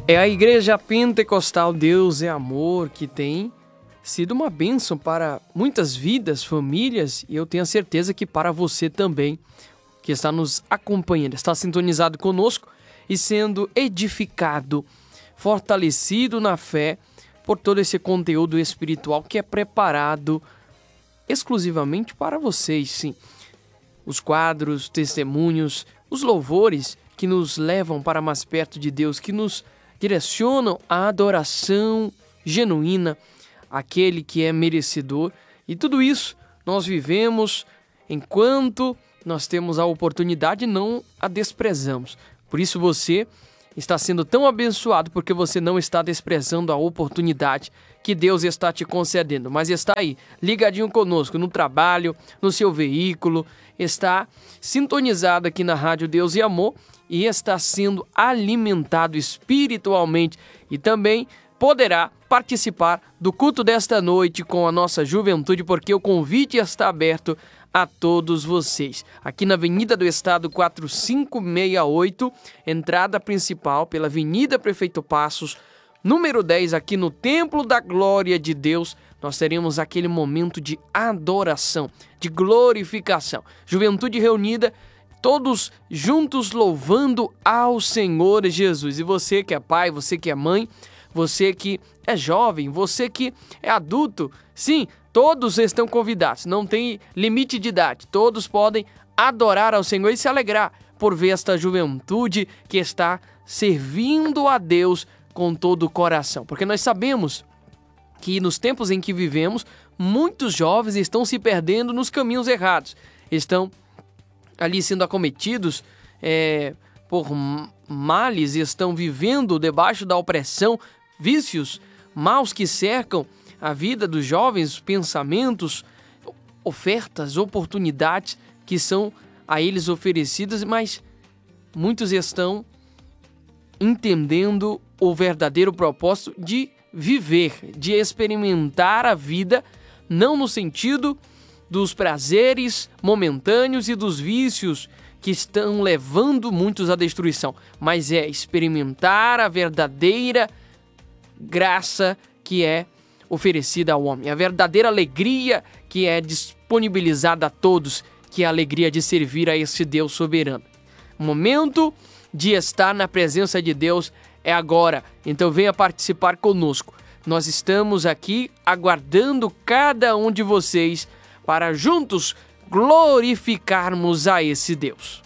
É a Igreja Pentecostal Deus é Amor que tem sido uma bênção para muitas vidas, famílias, e eu tenho a certeza que para você também, que está nos acompanhando, está sintonizado conosco e sendo edificado, fortalecido na fé por todo esse conteúdo espiritual que é preparado exclusivamente para vocês, sim. Os quadros, testemunhos, os louvores que nos levam para mais perto de Deus, que nos direcionam à adoração genuína, àquele que é merecedor. E tudo isso nós vivemos enquanto nós temos a oportunidade e não a desprezamos. Por isso você está sendo tão abençoado, porque você não está desprezando a oportunidade que Deus está te concedendo, mas está aí, ligadinho conosco, no trabalho, no seu veículo, está sintonizado aqui na Rádio Deus e Amor e está sendo alimentado espiritualmente e também poderá participar do culto desta noite com a nossa juventude, porque o convite está aberto a todos vocês. Aqui na Avenida do Estado 4568, entrada principal pela Avenida Prefeito Passos, número 10, aqui no Templo da Glória de Deus, nós teremos aquele momento de adoração, de glorificação. Juventude reunida, todos juntos louvando ao Senhor Jesus. E você que é pai, você que é mãe, você que é jovem, você que é adulto, sim, todos estão convidados, não tem limite de idade, todos podem adorar ao Senhor e se alegrar por ver esta juventude que está servindo a Deus com todo o coração. Porque nós sabemos que nos tempos em que vivemos, muitos jovens estão se perdendo nos caminhos errados, estão ali sendo acometidos por males, estão vivendo debaixo da opressão, vícios maus que cercam a vida dos jovens, pensamentos, ofertas, oportunidades que são a eles oferecidas, mas muitos estão entendendo o verdadeiro propósito de viver, de experimentar a vida, não no sentido dos prazeres momentâneos e dos vícios que estão levando muitos à destruição, mas é experimentar a verdadeira graça que é oferecida ao homem, a verdadeira alegria que é disponibilizada a todos, que é a alegria de servir a esse Deus soberano. O momento de estar na presença de Deus é agora, então venha participar conosco. Nós estamos aqui aguardando cada um de vocês para juntos glorificarmos a esse Deus.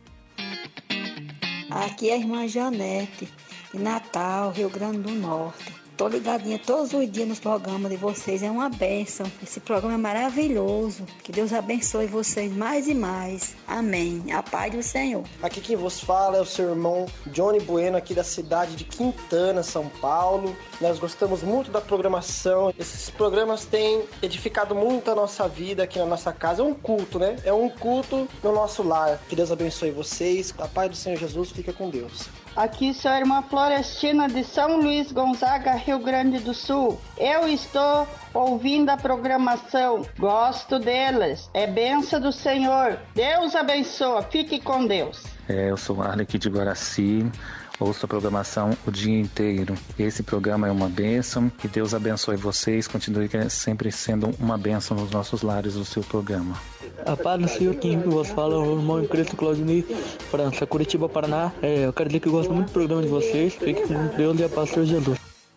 Aqui é a irmã Janete, de Natal, Rio Grande do Norte. Tô ligadinha todos os dias nos programas de vocês, é uma bênção. Esse programa é maravilhoso. Que Deus abençoe vocês mais e mais. Amém. A paz do Senhor. Aqui quem vos fala é o seu irmão Johnny Bueno, aqui da cidade de Quintana, São Paulo. Nós gostamos muito da programação. Esses programas têm edificado muito a nossa vida aqui na nossa casa. É um culto, né? É um culto no nosso lar. Que Deus abençoe vocês. A paz do Senhor Jesus fica com Deus. Aqui sou a irmã Florestina de São Luís Gonzaga, Rio Grande do Sul. Eu estou ouvindo a programação, gosto deles, é bênção do Senhor. Deus abençoe, fique com Deus. Eu sou o Arley aqui de Guaraci, ouço a programação o dia inteiro. Esse programa é uma bênção, que Deus abençoe vocês, continue sempre sendo uma bênção nos nossos lares o seu programa. A paz do Senhor, quem vos fala é o irmão Cristo Claudinei, França, Curitiba, Paraná. Eu quero dizer que eu gosto muito do programa de vocês. Fique com Deus e a paz do Senhor Jesus.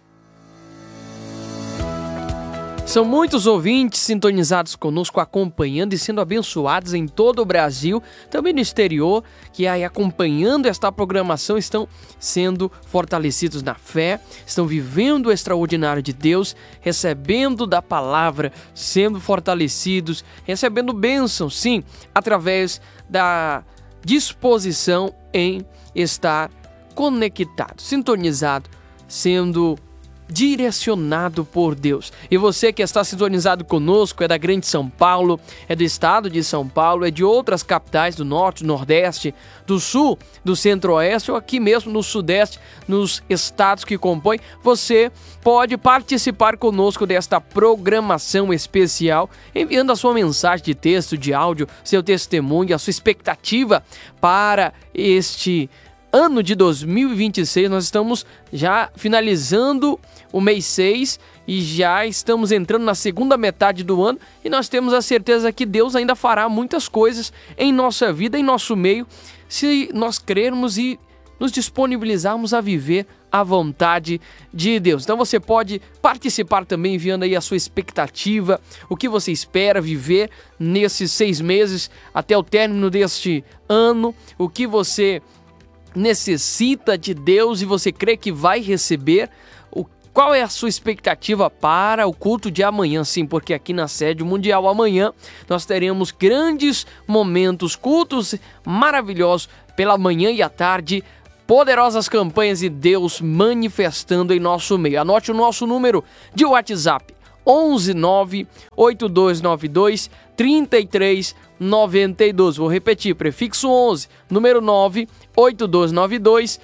São muitos ouvintes sintonizados conosco, acompanhando e sendo abençoados em todo o Brasil, também no exterior, que aí acompanhando esta programação estão sendo fortalecidos na fé, estão vivendo o extraordinário de Deus, recebendo da palavra, sendo fortalecidos, recebendo bênçãos, sim, através da disposição em estar conectado, sintonizado, sendo direcionado por Deus. E você que está sintonizado conosco, é da Grande São Paulo, é do estado de São Paulo, é de outras capitais do Norte, do Nordeste, do Sul, do Centro-Oeste ou aqui mesmo no Sudeste, nos estados que compõem, você pode participar conosco desta programação especial, enviando a sua mensagem de texto, de áudio, seu testemunho, a sua expectativa para este ano de 2026. Nós estamos já finalizando o mês 6 e já estamos entrando na segunda metade do ano, e nós temos a certeza que Deus ainda fará muitas coisas em nossa vida, em nosso meio, se nós crermos e nos disponibilizarmos a viver a vontade de Deus. Então você pode participar também enviando aí a sua expectativa, o que você espera viver nesses 6 meses até o término deste ano, o que você necessita de Deus e você crê que vai receber. Qual é a sua expectativa para o culto de amanhã? Sim, porque aqui na Sede Mundial amanhã nós teremos grandes momentos, cultos maravilhosos pela manhã e à tarde, poderosas campanhas e Deus manifestando em nosso meio. Anote o nosso número de WhatsApp: 11 9 8292 3392. Vou repetir, prefixo 11, número 9 8292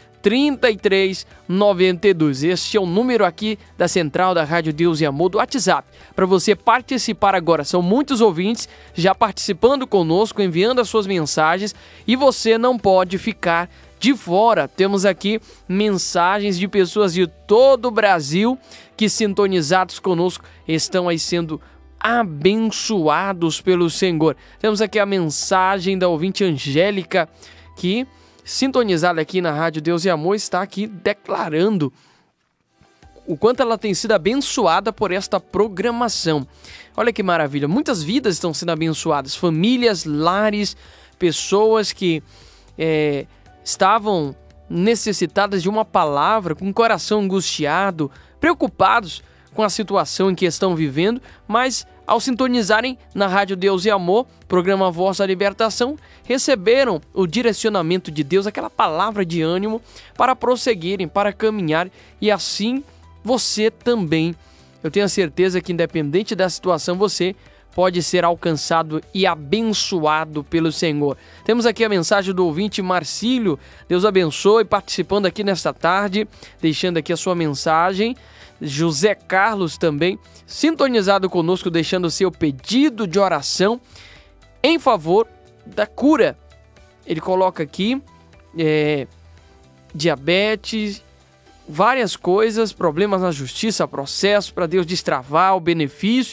3392. Este é o número aqui da central da Rádio Deus e Amor, do WhatsApp, para você participar agora. São muitos ouvintes já participando conosco, enviando as suas mensagens, e você não pode ficar de fora. Temos aqui mensagens de pessoas de todo o Brasil que, sintonizados conosco, estão aí sendo abençoados pelo Senhor. Temos aqui a mensagem da ouvinte Angélica, que, sintonizada aqui na Rádio Deus e Amor, está aqui declarando o quanto ela tem sido abençoada por esta programação. Olha que maravilha, muitas vidas estão sendo abençoadas, famílias, lares, pessoas que estavam necessitadas de uma palavra, com o coração angustiado, preocupados com a situação em que estão vivendo, mas ao sintonizarem na Rádio Deus e Amor, programa Voz da Libertação, receberam o direcionamento de Deus, aquela palavra de ânimo para prosseguirem, para caminhar, e assim você também. Eu tenho a certeza que, independente da situação, você pode ser alcançado e abençoado pelo Senhor. Temos aqui a mensagem do ouvinte Marcílio. Deus abençoe, participando aqui nesta tarde, deixando aqui a sua mensagem. José Carlos também, sintonizado conosco, deixando o seu pedido de oração em favor da cura. Ele coloca aqui diabetes, várias coisas, problemas na justiça, processo para Deus destravar o benefício,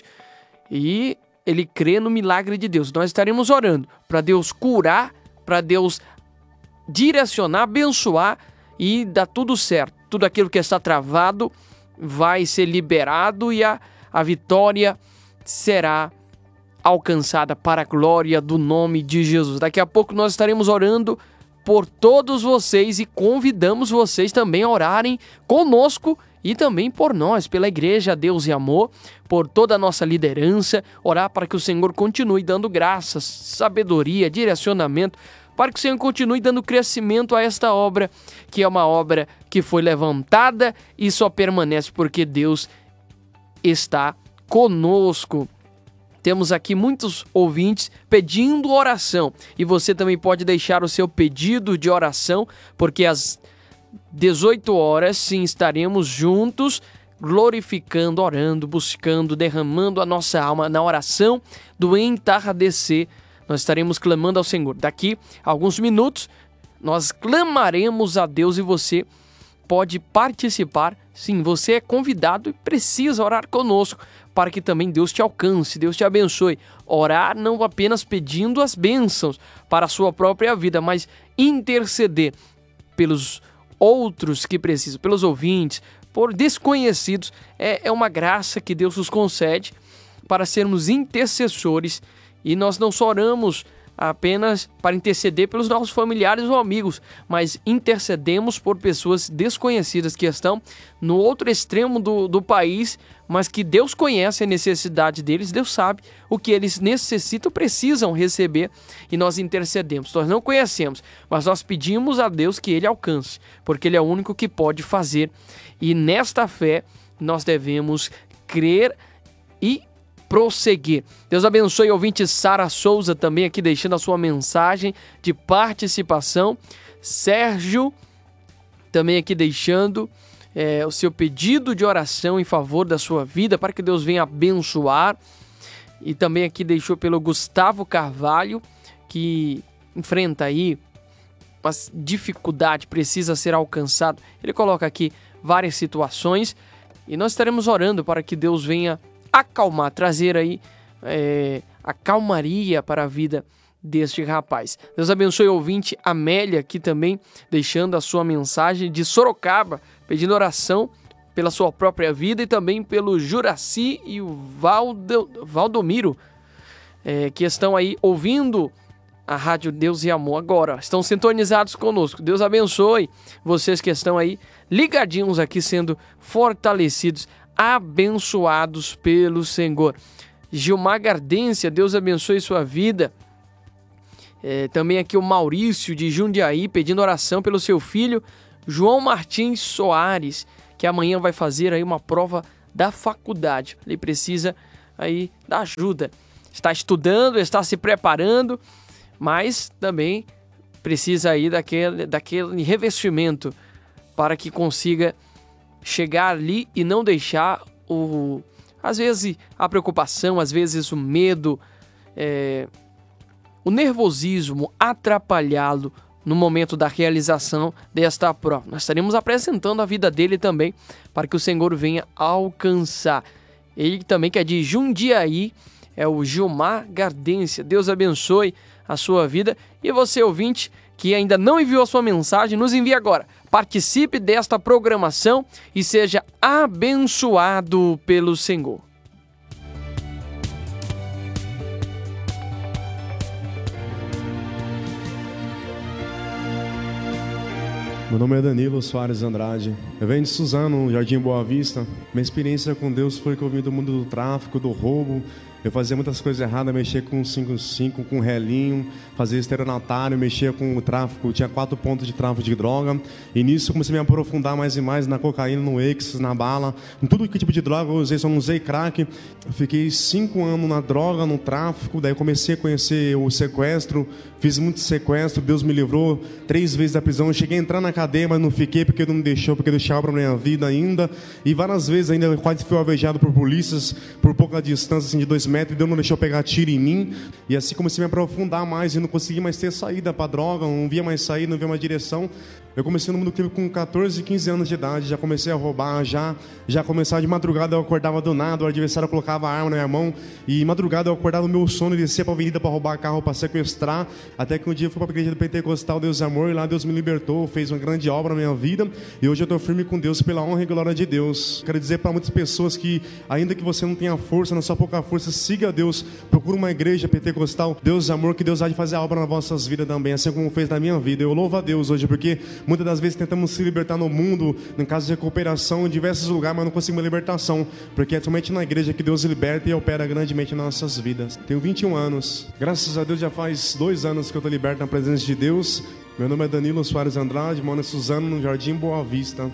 e ele crê no milagre de Deus. Nós estaremos orando para Deus curar, para Deus direcionar, abençoar e dar tudo certo. Tudo aquilo que está travado vai ser liberado e a vitória será alcançada para a glória do nome de Jesus. Daqui a pouco nós estaremos orando por todos vocês e convidamos vocês também a orarem conosco e também por nós, pela Igreja Deus e Amor, por toda a nossa liderança, orar para que o Senhor continue dando graças, sabedoria, direcionamento, para que o Senhor continue dando crescimento a esta obra, que é uma obra que foi levantada e só permanece porque Deus está conosco. Temos aqui muitos ouvintes pedindo oração, e você também pode deixar o seu pedido de oração, porque às 18 horas sim estaremos juntos, glorificando, orando, buscando, derramando a nossa alma na oração do entardecer. Nós estaremos clamando ao Senhor. Daqui a alguns minutos, nós clamaremos a Deus e você pode participar. Sim, você é convidado e precisa orar conosco para que também Deus te alcance, Deus te abençoe. Orar não apenas pedindo as bênçãos para a sua própria vida, mas interceder pelos outros que precisam, pelos ouvintes, por desconhecidos. É uma graça que Deus nos concede para sermos intercessores. E nós não só oramos apenas para interceder pelos nossos familiares ou amigos, mas intercedemos por pessoas desconhecidas que estão no outro extremo do país, mas que Deus conhece a necessidade deles, Deus sabe o que eles necessitam, precisam receber, e nós intercedemos. Nós não conhecemos, mas nós pedimos a Deus que Ele alcance, porque Ele é o único que pode fazer, e nesta fé nós devemos crer e prosseguir. Deus abençoe, ouvinte Sara Souza também aqui deixando a sua mensagem de participação. Sérgio também aqui deixando o seu pedido de oração em favor da sua vida, para que Deus venha abençoar. E também aqui deixou pelo Gustavo Carvalho, que enfrenta aí uma dificuldade precisa ser alcançado. Ele coloca aqui várias situações e nós estaremos orando para que Deus venha acalmar, trazer aí a calmaria para a vida deste rapaz. Deus abençoe o ouvinte Amélia aqui também, deixando a sua mensagem de Sorocaba, pedindo oração pela sua própria vida e também pelo Juraci e o Valdomiro, que estão aí ouvindo a Rádio Deus e Amor agora. Estão sintonizados conosco. Deus abençoe vocês que estão aí ligadinhos aqui, sendo fortalecidos, abençoados pelo Senhor. Gilmar Gardência, Deus abençoe sua vida. Também aqui o Maurício de Jundiaí, pedindo oração pelo seu filho João Martins Soares, que amanhã vai fazer aí uma prova da faculdade. Ele precisa aí da ajuda. Está estudando, está se preparando, mas também precisa aí daquele revestimento para que consiga chegar ali e não deixar às vezes a preocupação, às vezes o medo, o nervosismo atrapalhá-lo no momento da realização desta prova. Nós estaremos apresentando a vida dele também para que o Senhor venha alcançar. Ele também que é de Jundiaí, é o Gilmar Gardência. Deus abençoe a sua vida. E você, ouvinte, que ainda não enviou a sua mensagem, nos envie agora. Participe desta programação e seja abençoado pelo Senhor. Meu nome é Danilo Soares Andrade. Eu venho de Suzano, Jardim Boa Vista. Minha experiência com Deus foi que eu vim do mundo do tráfico, do roubo. Eu fazia muitas coisas erradas, mexia com 5,5, com relinho, fazia estelionatário, mexia com o tráfico, tinha 4 pontos de tráfico de droga. E nisso eu comecei a me aprofundar mais e mais na cocaína, no êxtase, na bala, em tudo que tipo de droga eu usei, só não usei crack. Eu fiquei 5 anos na droga, no tráfico, daí eu comecei a conhecer o sequestro, fiz muito sequestro, Deus me livrou 3 vezes da prisão. Eu cheguei a entrar na cadeia, mas não fiquei porque não me deixou, porque deixava para minha vida ainda. E várias vezes ainda eu quase fui alvejado por polícias, por pouca distância, assim, de 2 metros, e Deus não deixou pegar tiro em mim. E assim comecei a me aprofundar mais e não consegui mais ter saída para droga, não via mais saída, não via mais direção. Eu comecei no mundo crime com 14, 15 anos de idade, já comecei a roubar, já começava de madrugada, eu acordava do nada, o adversário colocava a arma na minha mão, e madrugada eu acordava no meu sono e descia para a avenida para roubar carro, para sequestrar, até que um dia eu fui para a igreja do Pentecostal Deus e Amor, e lá Deus me libertou, fez uma grande obra na minha vida, e hoje eu estou firme com Deus pela honra e glória de Deus. Quero dizer para muitas pessoas que, ainda que você não tenha força, na sua pouca força, siga Deus, procure uma igreja pentecostal Deus e Amor, que Deus há de fazer a obra nas vossas vidas também, assim como fez na minha vida. Eu louvo a Deus hoje, porque muitas das vezes tentamos se libertar no mundo, em caso de recuperação, em diversos lugares, mas não conseguimos libertação, porque é somente na igreja que Deus liberta e opera grandemente nas nossas vidas. Tenho 21 anos, graças a Deus já faz 2 anos que eu estou liberto na presença de Deus. Meu nome é Danilo Soares Andrade, moro em Suzano, no Jardim Boa Vista.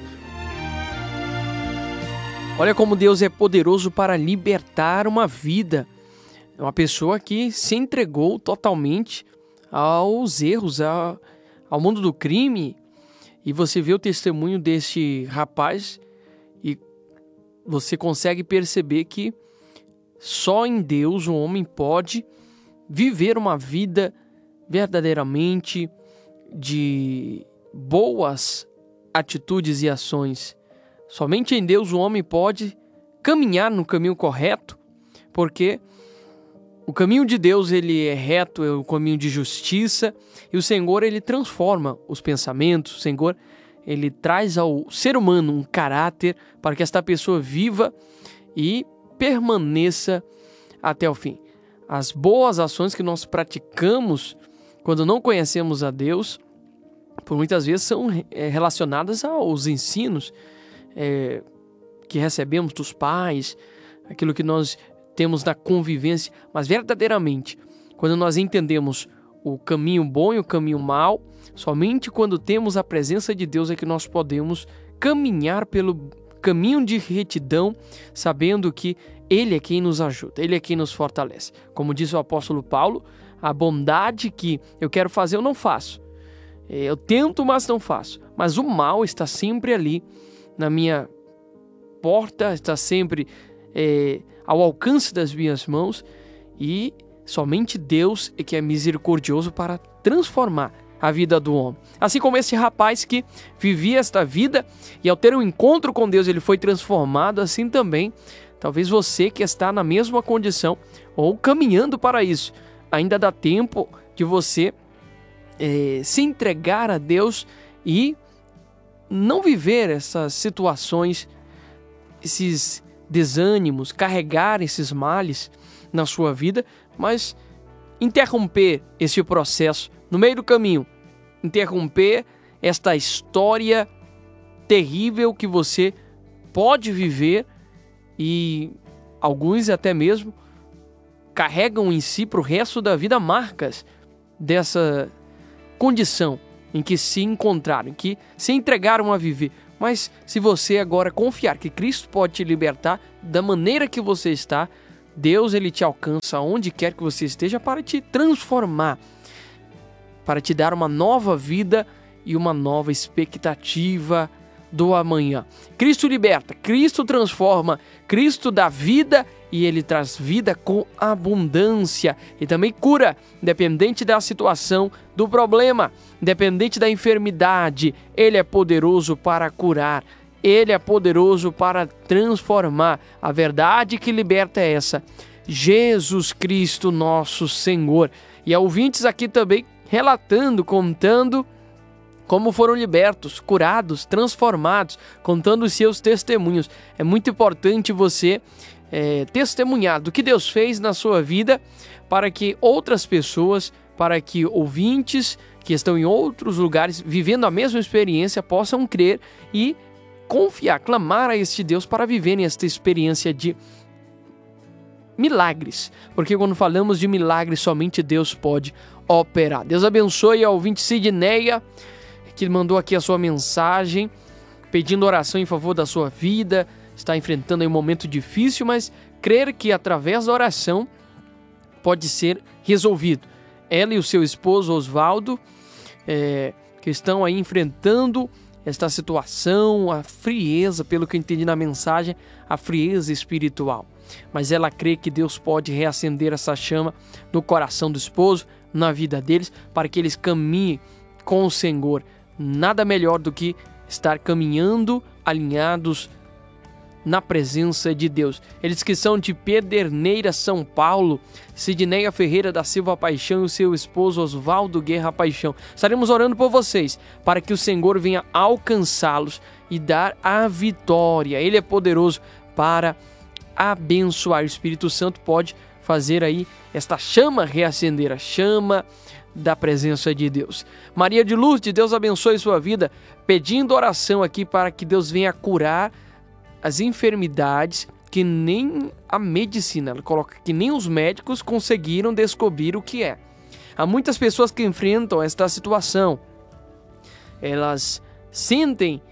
Olha como Deus é poderoso para libertar uma vida. É uma pessoa que se entregou totalmente aos erros, ao mundo do crime. E você vê o testemunho deste rapaz e você consegue perceber que só em Deus um homem pode viver uma vida verdadeiramente de boas atitudes e ações. Somente em Deus o homem pode caminhar no caminho correto, porque o caminho de Deus ele é reto, é o caminho de justiça, e o Senhor ele transforma os pensamentos. O Senhor ele traz ao ser humano um caráter para que esta pessoa viva e permaneça até o fim. As boas ações que nós praticamos quando não conhecemos a Deus, por muitas vezes são relacionadas aos ensinos que recebemos dos pais, aquilo que nós temos na convivência, mas verdadeiramente, quando nós entendemos o caminho bom e o caminho mau, somente quando temos a presença de Deus é que nós podemos caminhar pelo caminho de retidão, sabendo que Ele é quem nos ajuda, Ele é quem nos fortalece. Como diz o apóstolo Paulo, a bondade que eu quero fazer eu não faço. Eu tento, mas não faço. Mas o mal está sempre ali na minha porta, está sempre ao alcance das minhas mãos, e somente Deus é que é misericordioso para transformar a vida do homem. Assim como esse rapaz que vivia esta vida e ao ter um encontro com Deus ele foi transformado, assim também, talvez você que está na mesma condição ou caminhando para isso, ainda dá tempo de você se entregar a Deus e não viver essas situações, esses desânimos, carregar esses males na sua vida, mas interromper esse processo no meio do caminho, interromper esta história terrível que você pode viver e alguns até mesmo carregam em si para o resto da vida marcas dessa condição em que se encontraram, em que se entregaram a viver. Mas se você agora confiar que Cristo pode te libertar da maneira que você está, Deus ele te alcança onde quer que você esteja para te transformar, para te dar uma nova vida e uma nova expectativa do amanhã. Cristo liberta, Cristo transforma, Cristo dá vida e Ele traz vida com abundância e também cura, independente da situação, do problema, independente da enfermidade. Ele é poderoso para curar, Ele é poderoso para transformar. A verdade que liberta é essa: Jesus Cristo nosso Senhor. E há ouvintes aqui também relatando, contando como foram libertos, curados, transformados, contando os seus testemunhos. É muito importante você testemunhar do que Deus fez na sua vida para que outras pessoas, para que ouvintes que estão em outros lugares vivendo a mesma experiência possam crer e confiar, clamar a este Deus para viverem esta experiência de milagres. Porque quando falamos de milagres, somente Deus pode operar. Deus abençoe a ouvinte Sidneia, que mandou aqui a sua mensagem, pedindo oração em favor da sua vida, está enfrentando aí um momento difícil, mas crer que através da oração pode ser resolvido. Ela e o seu esposo Osvaldo, que estão aí enfrentando esta situação, a frieza, pelo que eu entendi na mensagem, a frieza espiritual. Mas ela crê que Deus pode reacender essa chama no coração do esposo, na vida deles, para que eles caminhem com o Senhor. Nada melhor do que estar caminhando alinhados na presença de Deus. Eles que são de Pederneira, São Paulo, Sidneia Ferreira da Silva Paixão e o seu esposo Osvaldo Guerra Paixão. Estaremos orando por vocês, para que o Senhor venha alcançá-los e dar a vitória. Ele é poderoso para abençoar. O Espírito Santo pode fazer aí esta chama reacender, a chama da presença de Deus. Maria de Lourdes, Deus abençoe sua vida, pedindo oração aqui para que Deus venha curar as enfermidades que nem a medicina, ela coloca que nem os médicos conseguiram descobrir o que é. Há muitas pessoas que enfrentam esta situação, elas sentem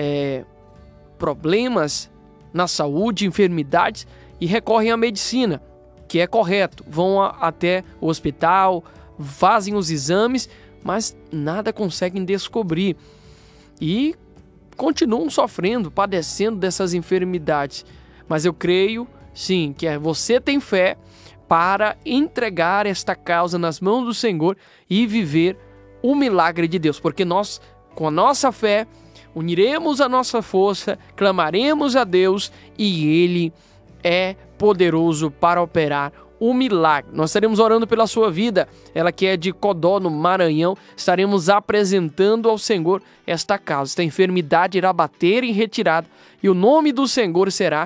problemas na saúde, enfermidades e recorrem à medicina, que é correto, vão até o hospital, fazem os exames, mas nada conseguem descobrir e continuam sofrendo, padecendo dessas enfermidades. Mas eu creio, sim, que você tem fé para entregar esta causa nas mãos do Senhor e viver o milagre de Deus, porque nós, com a nossa fé, uniremos a nossa força, clamaremos a Deus e Ele é poderoso para operar o milagre. Nós estaremos orando pela sua vida, ela que é de Codó, no Maranhão, estaremos apresentando ao Senhor esta causa. Esta enfermidade irá bater em retirada e o nome do Senhor será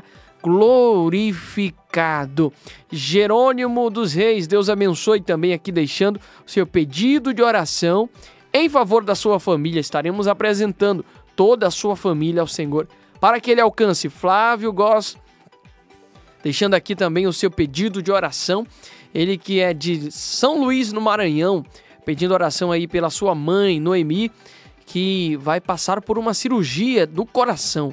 glorificado. Jerônimo dos Reis, Deus abençoe também aqui, deixando o seu pedido de oração em favor da sua família. Estaremos apresentando toda a sua família ao Senhor, para que Ele alcance. Flávio Goss, deixando aqui também o seu pedido de oração, ele que é de São Luís, no Maranhão, pedindo oração aí pela sua mãe, Noemi, que vai passar por uma cirurgia do coração.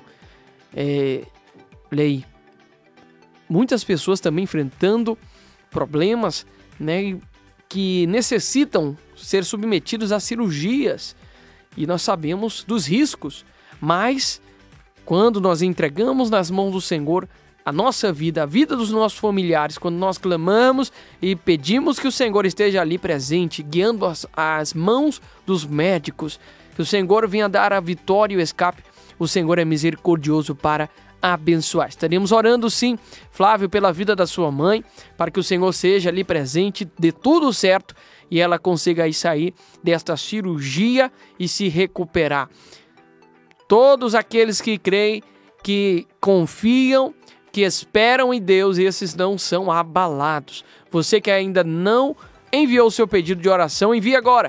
Olha aí, muitas pessoas também enfrentando problemas, né, que necessitam ser submetidos a cirurgias, e nós sabemos dos riscos, mas quando nós entregamos nas mãos do Senhor, a nossa vida, a vida dos nossos familiares, quando nós clamamos e pedimos que o Senhor esteja ali presente, guiando as mãos dos médicos, que o Senhor venha dar a vitória e o escape, o Senhor é misericordioso para abençoar. Estaríamos orando sim, Flávio, pela vida da sua mãe, para que o Senhor seja ali presente, dê tudo certo e ela consiga aí sair desta cirurgia e se recuperar. Todos aqueles que creem, que confiam, que esperam em Deus, esses não são abalados. Você que ainda não enviou o seu pedido de oração, envie agora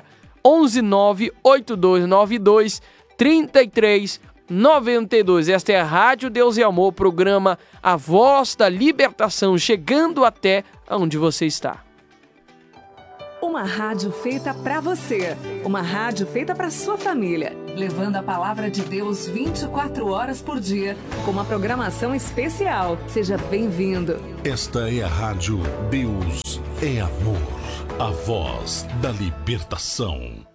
11982923392. Esta é a Rádio Deus e Amor, programa A Voz da Libertação, chegando até onde você está. Uma rádio feita para você, uma rádio feita para sua família, levando a palavra de Deus 24 horas por dia, com uma programação especial. Seja bem-vindo. Esta é a Rádio Deus é Amor, a voz da libertação.